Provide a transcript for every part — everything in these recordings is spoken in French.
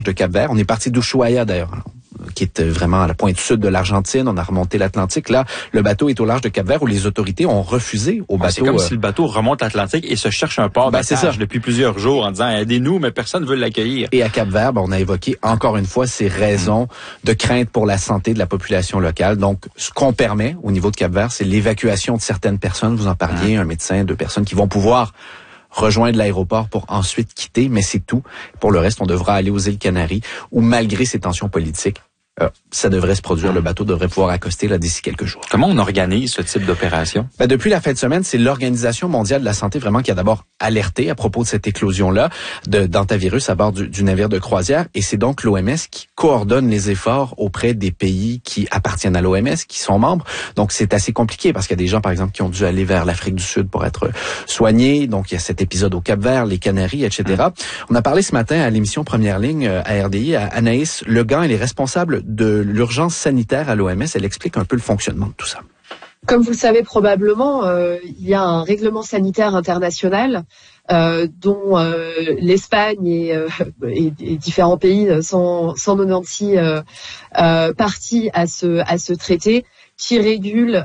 de Cap-Vert. On est parti d'Ushuaia d'ailleurs, qui est vraiment à la pointe sud de l'Argentine. On a remonté l'Atlantique. Là, le bateau est au large de Cap-Vert où les autorités ont refusé au bateau. C'est comme si le bateau remonte l'Atlantique et se cherche un port d'attache depuis plusieurs jours en disant « Aidez-nous », mais personne ne veut l'accueillir. Et à Cap-Vert, on a évoqué encore une fois ces raisons de crainte pour la santé de la population locale. Donc, ce qu'on permet au niveau de Cap-Vert, c'est l'évacuation de certaines personnes. Vous en parliez, un médecin, 2 personnes qui vont pouvoir rejoindre l'aéroport pour ensuite quitter, mais c'est tout. Pour le reste, on devra aller aux îles Canaries où, malgré ces tensions politiques, ça devrait se produire. Le bateau devrait pouvoir accoster là d'ici quelques jours. Comment on organise ce type d'opération? Depuis la fin de semaine, c'est l'Organisation mondiale de la santé vraiment qui a d'abord alerté à propos de cette éclosion-là d'hantavirus à bord du navire de croisière. Et c'est donc l'OMS qui coordonne les efforts auprès des pays qui appartiennent à l'OMS, qui sont membres. Donc c'est assez compliqué parce qu'il y a des gens, par exemple, qui ont dû aller vers l'Afrique du Sud pour être soignés. Donc il y a cet épisode au Cap-Vert, les Canaries, etc. On a parlé ce matin à l'émission Première Ligne à RDI à Anaïs Legan. Elle est responsable de l'urgence sanitaire à l'OMS. Elle explique un peu le fonctionnement de tout ça. Comme vous le savez probablement, il y a un règlement sanitaire international dont l'Espagne et différents pays sont 196 parties à ce traité qui régule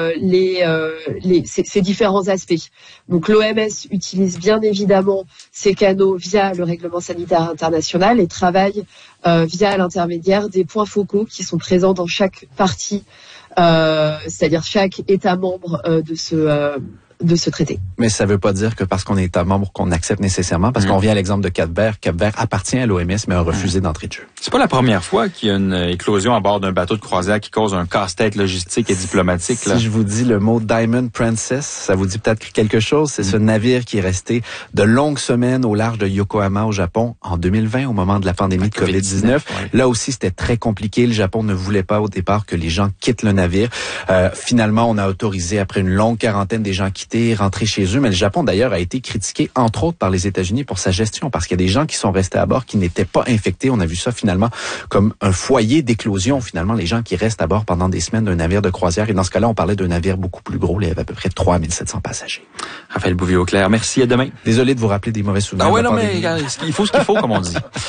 ces différents aspects. Donc l'OMS utilise bien évidemment ces canaux via le règlement sanitaire international et travaille via l'intermédiaire des points focaux qui sont présents dans chaque partie, c'est-à-dire chaque État membre de ce traité. Mais ça ne veut pas dire que parce qu'on est État membre qu'on accepte nécessairement, parce qu'on vient à l'exemple de Cap-Vert. Cap-Vert appartient à l'OMS, mais a refusé d'entrée de jeu. C'est pas la première fois qu'il y a une éclosion à bord d'un bateau de croisière qui cause un casse-tête logistique et diplomatique. Là. Si je vous dis le mot Diamond Princess, ça vous dit peut-être quelque chose. C'est ce navire qui est resté de longues semaines au large de Yokohama au Japon en 2020, au moment de la pandémie de COVID-19. Ouais. Là aussi, c'était très compliqué. Le Japon ne voulait pas au départ que les gens quittent le navire. Finalement, on a autorisé, après une longue quarantaine, des gens rentrer chez eux. Mais le Japon, d'ailleurs, a été critiqué, entre autres, par les États-Unis pour sa gestion, parce qu'il y a des gens qui sont restés à bord qui n'étaient pas infectés. On a vu ça, finalement, comme un foyer d'éclosion, finalement, les gens qui restent à bord pendant des semaines d'un navire de croisière. Et dans ce cas-là, on parlait d'un navire beaucoup plus gros. Il y avait à peu près 3700 passagers. Raphaël Bouvier-Auclair, merci. À demain. Désolé de vous rappeler des mauvais souvenirs. Ah ouais, non, mais il faut ce qu'il faut, comme on dit.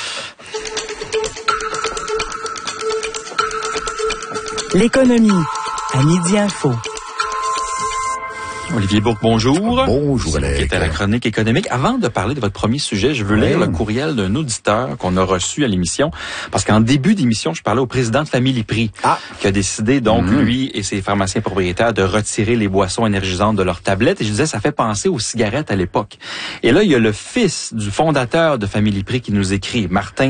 L'économie à Midi Info. Olivier Bourque, bonjour. Bonjour, Alex. Qui est à la chronique économique. Avant de parler de votre premier sujet, je veux lire le courriel d'un auditeur qu'on a reçu à l'émission. Parce qu'en début d'émission, je parlais au président de Family Prix, qui a décidé, donc, lui et ses pharmaciens propriétaires, de retirer les boissons énergisantes de leurs tablettes. Et je disais, ça fait penser aux cigarettes à l'époque. Et là, il y a le fils du fondateur de Family Prix qui nous écrit, Martin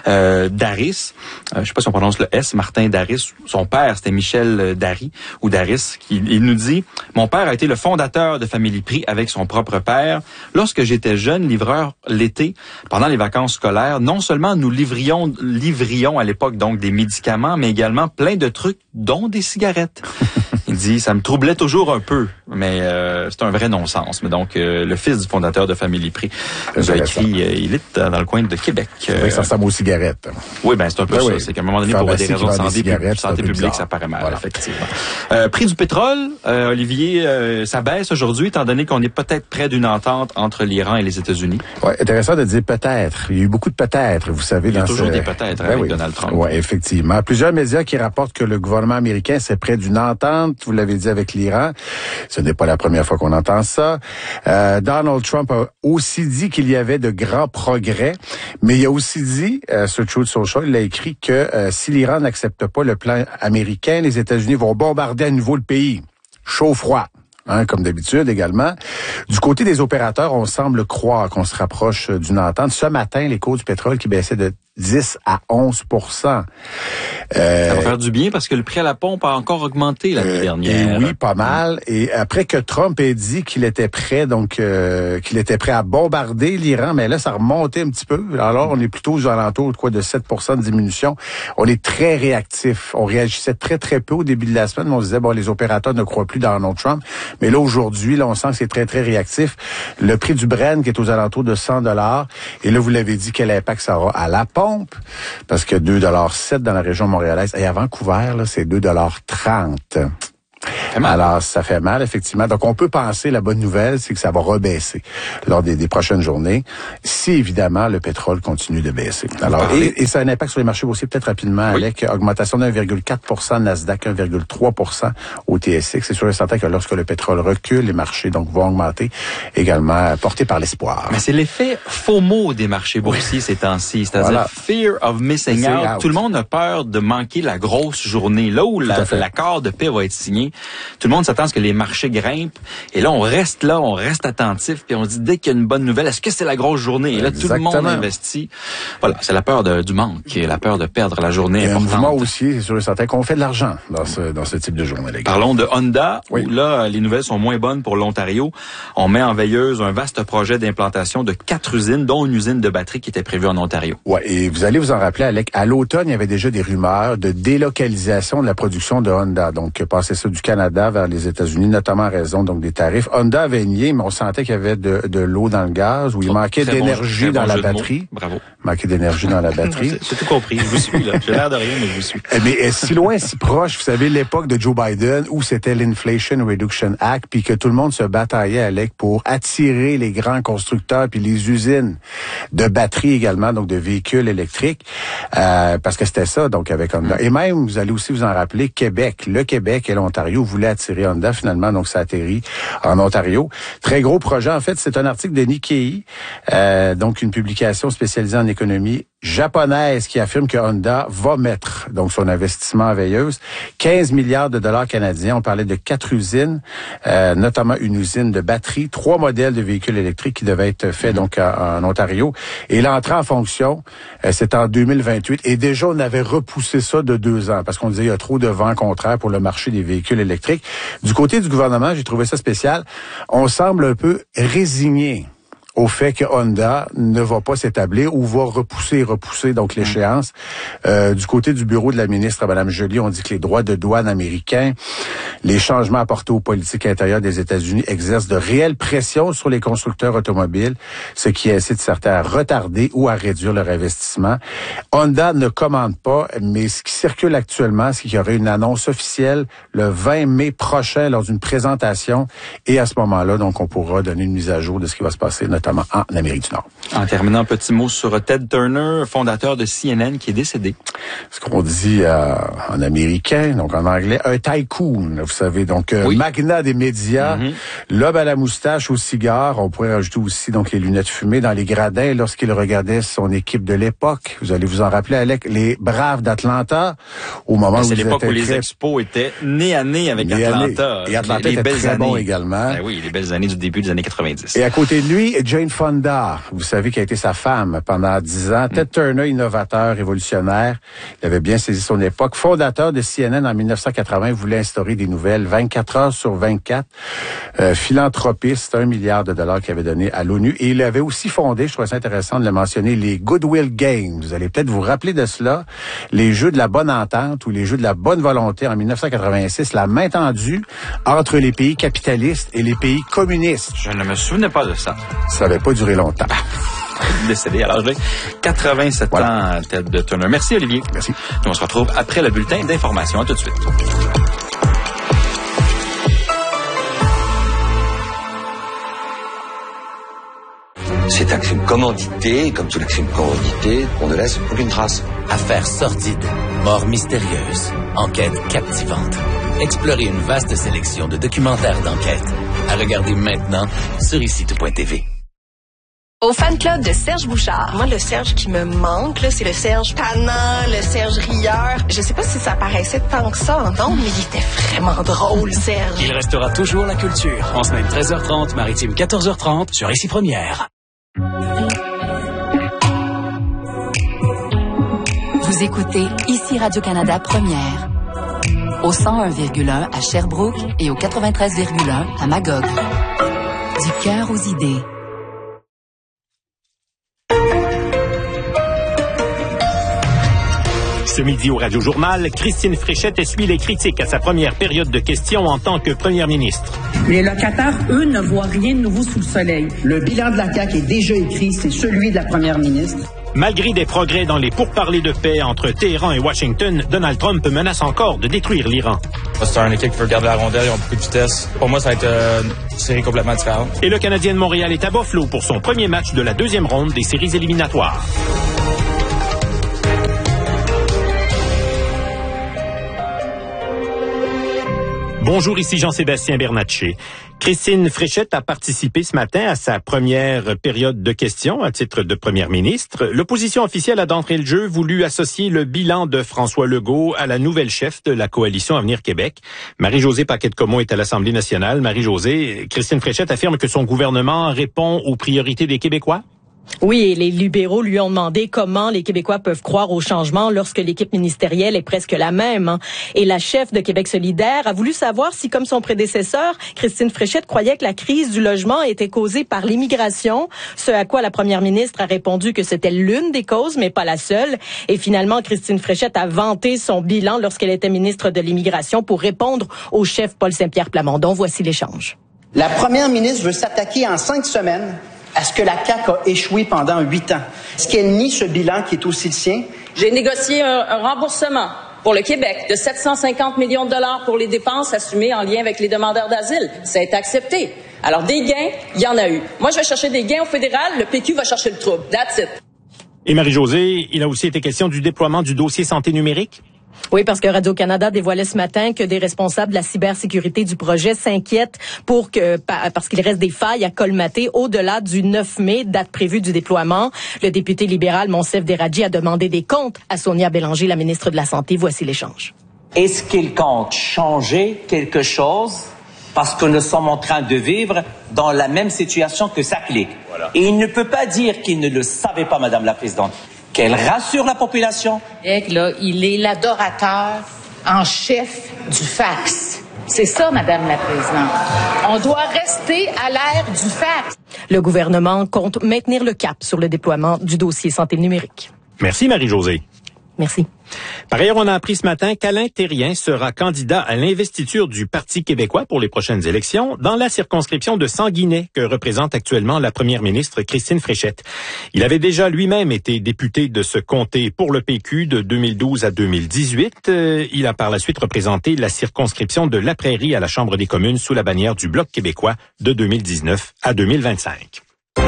Daris. Je sais pas si on prononce le S, Martin Daris. Son père, c'était Michel Dari, ou Daris. Il nous dit, mon père a été le fondateur de Family Prix avec son propre père. Lorsque j'étais jeune livreur l'été, pendant les vacances scolaires, non seulement nous livrions à l'époque donc des médicaments, mais également plein de trucs, dont des cigarettes. Il dit, ça me troublait toujours un peu, mais c'est un vrai non-sens. Mais donc, le fils du fondateur de Family Prix nous a écrit, il est dans le coin de Québec. Ça ressemble aux cigarettes. Oui, c'est un peu ça. C'est qu'à un moment donné, pour des raisons de santé publique, ça paraît mal, effectivement. Prix du pétrole, Olivier, ça baisse aujourd'hui, étant donné qu'on est peut-être près d'une entente entre l'Iran et les États-Unis. Oui, intéressant de dire peut-être. Il y a eu beaucoup de peut-être, vous savez. Il y a toujours des peut-être avec Donald Trump. Oui, effectivement. Plusieurs médias qui rapportent que le gouvernement américain s'est près d'une entente, vous l'avez dit, avec l'Iran. Ce n'est pas la première fois qu'on entend ça. Donald Trump a aussi dit qu'il y avait de grands progrès, mais il a aussi dit, sur Truth Social, il a écrit que si l'Iran n'accepte pas le plan américain, les États-Unis vont bombarder à nouveau le pays. Chaud-froid. Comme d'habitude également. Du côté des opérateurs, on semble croire qu'on se rapproche d'une entente. Ce matin, les cours du pétrole qui baissaient de 10 à 11%. Ça va faire du bien parce que le prix à la pompe a encore augmenté l'année dernière. Et oui, pas mal. Et après que Trump ait dit qu'il était prêt, qu'il était prêt à bombarder l'Iran, mais là, ça remontait un petit peu. Alors, on est plutôt aux alentours de 7% de diminution. On est très réactif. On réagissait très, très peu au début de la semaine. Mais on se disait, les opérateurs ne croient plus dans Donald Trump. Mais là, aujourd'hui, on sent que c'est très, très réactif. Le prix du Brent qui est aux alentours de $100. Et là, vous l'avez dit, quel impact ça aura à la pompe? Parce que 2,7 $ dans la région montréalaise. Et à Vancouver, là, c'est 2,30 $. fait mal. Alors, ça fait mal, effectivement. Donc, on peut penser, la bonne nouvelle, c'est que ça va rebaisser lors des prochaines journées, si, évidemment, le pétrole continue de baisser. Alors, et ça a un impact sur les marchés boursiers, peut-être rapidement, avec augmentation de 1,4 Nasdaq, 1,3 au TSX. C'est sûr et certain que lorsque le pétrole recule, les marchés donc vont augmenter, également portés par l'espoir. Mais c'est l'effet FOMO des marchés boursiers ces temps-ci, c'est-à-dire Fear of Missing Out. Tout le monde a peur de manquer la grosse journée, là où l'accord de paix va être signé. Tout le monde s'attend à ce que les marchés grimpent, et là, on reste attentif, puis on se dit, dès qu'il y a une bonne nouvelle, est-ce que c'est la grosse journée? Et là, tout le monde investit. Voilà, c'est la peur du manque et la peur de perdre la journée importante. Un mouvement aussi, c'est sûr et certain qu'on fait de l'argent dans ce type de journée, les gars. Parlons de Honda, où là, les nouvelles sont moins bonnes pour l'Ontario. On met en veilleuse un vaste projet d'implantation de 4 usines, dont une usine de batterie qui était prévue en Ontario. Ouais, et vous allez vous en rappeler, Alec, à l'automne, il y avait déjà des rumeurs de délocalisation de la production de Honda. Donc, passer ça du Canada vers les États-Unis, notamment en raison donc des tarifs. Honda avait nié, mais on sentait qu'il y avait de l'eau dans le gaz, où il manquait d'énergie dans la batterie. Bravo. Manquait d'énergie dans la batterie. C'est tout compris, je vous suis, là. J'ai l'air de rien, mais je vous suis. Mais si loin, si proche, vous savez, l'époque de Joe Biden, où c'était l'Inflation Reduction Act, puis que tout le monde se bataillait, Alec, pour attirer les grands constructeurs, puis les usines de batteries également, donc de véhicules électriques, parce que c'était ça, donc, avec Honda. Et même, vous allez aussi vous en rappeler, le Québec et l'Ontario voulaient attirer Honda, finalement, donc ça atterrit en Ontario. Très gros projet, en fait, c'est un article de Nikkei, donc une publication spécialisée en économie japonaise qui affirme que Honda va mettre donc son investissement en veilleuse 15 milliards de dollars canadiens. On parlait de 4 usines, notamment une usine de batterie, 3 modèles de véhicules électriques qui devaient être faits donc en Ontario. Et l'entrée en fonction, c'est en 2028. Et déjà, on avait repoussé ça de 2 ans parce qu'on disait il y a trop de vent contraire pour le marché des véhicules électriques. Du côté du gouvernement, j'ai trouvé ça spécial. On semble un peu résigné au fait que Honda ne va pas s'établir ou va repousser donc l'échéance. Du côté du bureau de la ministre, Mme Joly, on dit que les droits de douane américains, les changements apportés aux politiques intérieures des États-Unis exercent de réelles pressions sur les constructeurs automobiles, ce qui incite certains à retarder ou à réduire leur investissement. Honda ne commande pas, mais ce qui circule actuellement, c'est qu'il y aurait une annonce officielle le 20 mai prochain lors d'une présentation, et à ce moment-là, donc, on pourra donner une mise à jour de ce qui va se passer, notamment en Amérique du Nord. En terminant, un petit mot sur Ted Turner, fondateur de CNN, qui est décédé. Ce qu'on dit en américain, donc en anglais, un tycoon, vous savez, donc magnat des médias, l'homme à la moustache, au cigare. On pourrait rajouter aussi donc les lunettes fumées dans les gradins lorsqu'il regardait son équipe de l'époque. Vous allez vous en rappeler, Alec, les Braves d'Atlanta, au moment où c'est l'époque où les Expos étaient nez à nez avec Atlanta. Et Atlanta était très bon également. Ben oui, les belles années du début des années 90. Et à côté de lui, Jane Fonda, vous savez, qui a été sa femme pendant 10 ans. Ted Turner, innovateur, révolutionnaire. Il avait bien saisi son époque. Fondateur de CNN en 1980, voulait instaurer des nouvelles 24 heures sur 24. Philanthropiste, 1 milliard de dollars qu'il avait donné à l'ONU. Et il avait aussi fondé, je trouve ça intéressant de le mentionner, les Goodwill Games. Vous allez peut-être vous rappeler de cela. Les jeux de la bonne entente ou les jeux de la bonne volonté en 1986, la main tendue entre les pays capitalistes et les pays communistes. Je ne me souvenais pas de ça. Ça n'avait pas duré longtemps. Décédé à l'âge de 87 ans, Ted Turner. Merci, Olivier. Merci. Nous, on se retrouve après le bulletin d'information. À tout de suite. C'est un crime commandité, et comme tout les crimes commandités, on ne laisse aucune trace. Affaires sordides, morts mystérieuses, enquêtes captivantes. Explorez une vaste sélection de documentaires d'enquête. À regarder maintenant sur ici.tv. Au fan club de Serge Bouchard. Moi, le Serge qui me manque, là, c'est le Serge tannant, le Serge rieur. Je sais pas si ça paraissait tant que ça en nombre, mais il était vraiment drôle, Serge. Il restera toujours la culture. En semaine 13h30, maritime 14h30, sur Ici Première. Vous écoutez Ici Radio-Canada Première. Au 101,1 à Sherbrooke et au 93,1 à Magog. Du cœur aux idées. Ce midi au Radio-Journal, Christine Fréchette essuie les critiques à sa première période de questions en tant que première ministre. Les locataires, eux, ne voient rien de nouveau sous le soleil. Le bilan de la CAQ est déjà écrit, c'est celui de la première ministre. Malgré des progrès dans les pourparlers de paix entre Téhéran et Washington, Donald Trump menace encore de détruire l'Iran. C'est une équipe qui veut garder la rondelle, ils ont beaucoup de vitesse. Pour moi, ça va être une série complètement différente. Et le Canadien de Montréal est à Buffalo pour son premier match de la deuxième ronde des séries éliminatoires. Bonjour, ici Jean-Sébastien Bernatchez. Christine Fréchette a participé ce matin à sa première période de questions à titre de première ministre. L'opposition officielle a d'entrée de jeu voulu associer le bilan de François Legault à la nouvelle chef de la coalition Avenir Québec. Marie-Josée Paquette-Comeau est à l'Assemblée nationale. Marie-Josée, Christine Fréchette affirme que son gouvernement répond aux priorités des Québécois. Oui, et les libéraux lui ont demandé comment les Québécois peuvent croire au changement lorsque l'équipe ministérielle est presque la même. Et la chef de Québec solidaire a voulu savoir si, comme son prédécesseur, Christine Fréchette croyait que la crise du logement était causée par l'immigration, ce à quoi la première ministre a répondu que c'était l'une des causes, mais pas la seule. Et finalement, Christine Fréchette a vanté son bilan lorsqu'elle était ministre de l'Immigration pour répondre au chef Paul Saint-Pierre Plamondon. Voici l'échange. La première ministre veut s'attaquer en 5 semaines à ce que la CAQ a échoué pendant 8 ans. Est-ce qu'elle nie ce bilan qui est aussi le sien? J'ai négocié un remboursement pour le Québec de 750 millions de dollars pour les dépenses assumées en lien avec les demandeurs d'asile. Ça a été accepté. Alors, des gains, il y en a eu. Moi, je vais chercher des gains au fédéral, le PQ va chercher le trouble. That's it. Et Marie-Josée, il a aussi été question du déploiement du dossier santé numérique? Oui, parce que Radio-Canada dévoilait ce matin que des responsables de la cybersécurité du projet s'inquiètent parce qu'il reste des failles à colmater au-delà du 9 mai, date prévue du déploiement. Le député libéral Monsef Deradji a demandé des comptes à Sonia Bélanger, la ministre de la Santé. Voici l'échange. Est-ce qu'il compte changer quelque chose parce que nous sommes en train de vivre dans la même situation que SACLIC? Voilà. Et il ne peut pas dire qu'il ne le savait pas, Madame la Présidente. Qu'elle rassure la population. Là, il est l'adorateur en chef du fax. C'est ça, Madame la Présidente. On doit rester à l'ère du fax. Le gouvernement compte maintenir le cap sur le déploiement du dossier santé numérique. Merci, Marie-Josée. Merci. Par ailleurs, on a appris ce matin qu'Alain Thérien sera candidat à l'investiture du Parti québécois pour les prochaines élections dans la circonscription de Sanguinet que représente actuellement la première ministre Christine Fréchette. Il avait déjà lui-même été député de ce comté pour le PQ de 2012 à 2018. Il a par la suite représenté la circonscription de La Prairie à la Chambre des communes sous la bannière du Bloc québécois de 2019 à 2025.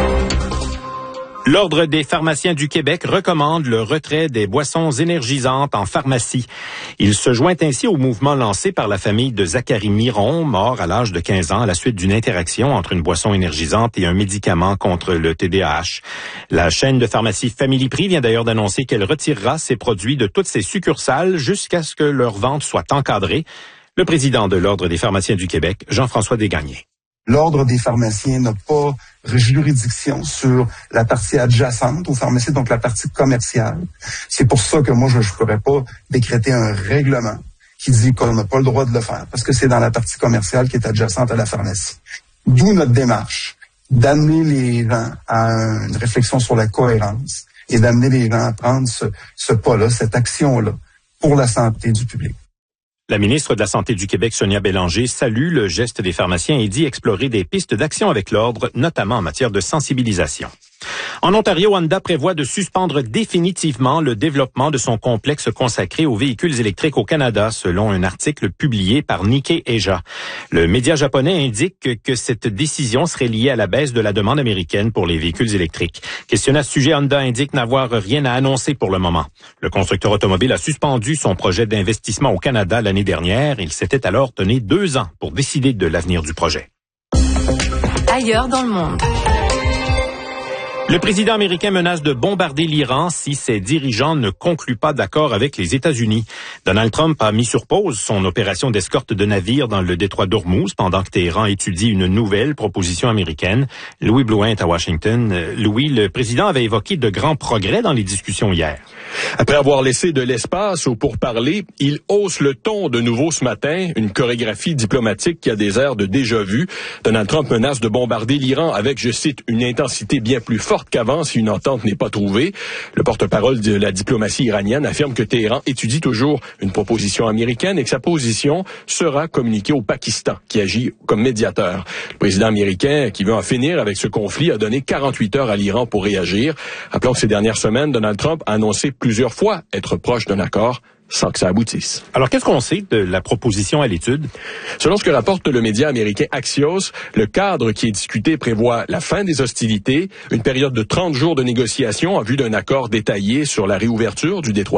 L'Ordre des pharmaciens du Québec recommande le retrait des boissons énergisantes en pharmacie. Il se joint ainsi au mouvement lancé par la famille de Zachary Miron, mort à l'âge de 15 ans à la suite d'une interaction entre une boisson énergisante et un médicament contre le TDAH. La chaîne de pharmacie Family Prix vient d'ailleurs d'annoncer qu'elle retirera ses produits de toutes ses succursales jusqu'à ce que leur vente soit encadrée. Le président de l'Ordre des pharmaciens du Québec, Jean-François Desgagnés. L'Ordre des pharmaciens n'a pas juridiction sur la partie adjacente aux pharmacies, donc la partie commerciale. C'est pour ça que moi, je ne pourrais pas décréter un règlement qui dit qu'on n'a pas le droit de le faire, parce que c'est dans la partie commerciale qui est adjacente à la pharmacie. D'où notre démarche d'amener les gens à une réflexion sur la cohérence et d'amener les gens à prendre ce pas-là, cette action-là, pour la santé du public. La ministre de la Santé du Québec, Sonia Bélanger, salue le geste des pharmaciens et dit explorer des pistes d'action avec l'Ordre, notamment en matière de sensibilisation. En Ontario, Honda prévoit de suspendre définitivement le développement de son complexe consacré aux véhicules électriques au Canada, selon un article publié par Nikkei Asia. Le média japonais indique que cette décision serait liée à la baisse de la demande américaine pour les véhicules électriques. Questionné à ce sujet, Honda indique n'avoir rien à annoncer pour le moment. Le constructeur automobile a suspendu son projet d'investissement au Canada l'année dernière. Il s'était alors donné 2 ans pour décider de l'avenir du projet. Ailleurs dans le monde. Le président américain menace de bombarder l'Iran si ses dirigeants ne concluent pas d'accord avec les États-Unis. Donald Trump a mis sur pause son opération d'escorte de navires dans le détroit d'Ormuz pendant que Téhéran étudie une nouvelle proposition américaine. Louis Blouin est à Washington. Louis, le président avait évoqué de grands progrès dans les discussions hier. Après avoir laissé de l'espace aux pourparlers, il hausse le ton de nouveau ce matin, une chorégraphie diplomatique qui a des airs de déjà-vu. Donald Trump menace de bombarder l'Iran avec, je cite, une intensité bien plus forte qu'avant si une entente n'est pas trouvée. Le porte-parole de la diplomatie iranienne affirme que Téhéran étudie toujours une proposition américaine et que sa position sera communiquée au Pakistan, qui agit comme médiateur. Le président américain, qui veut en finir avec ce conflit, a donné 48 heures à l'Iran pour réagir. Rappelons que ces dernières semaines, Donald Trump a annoncé plusieurs fois être proche d'un accord sans que ça aboutisse. Alors, qu'est-ce qu'on sait de la proposition à l'étude? Selon ce que rapporte le média américain Axios, le cadre qui est discuté prévoit la fin des hostilités, une période de 30 jours de négociations en vue d'un accord détaillé sur la réouverture du détroit